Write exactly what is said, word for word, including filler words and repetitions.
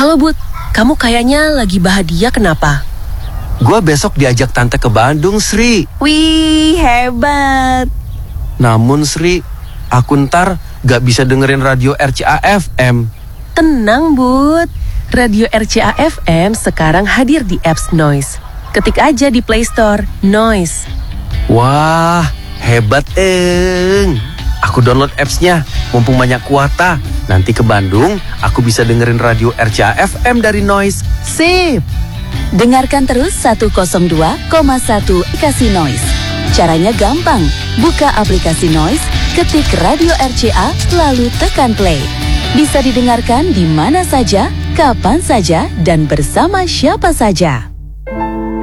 Halo Bud, kamu kayaknya lagi bahagia kenapa? Gua besok diajak tante ke Bandung, Sri. Wih, hebat. Namun Sri, aku ntar gak bisa dengerin radio R C A F M. Tenang Bud, radio R C A F M sekarang hadir di apps Noise. Ketik aja di Play Store, Noise. Wah, hebat Eng. Aku download apps-nya, mumpung banyak kuota. Nanti ke Bandung, aku bisa dengerin radio R C A F M dari Noise. Sip! Dengarkan terus seratus dua koma satu aplikasi Noise. Caranya gampang, buka aplikasi Noise, ketik radio R C A, lalu tekan play. Bisa didengarkan di mana saja, kapan saja, dan bersama siapa saja.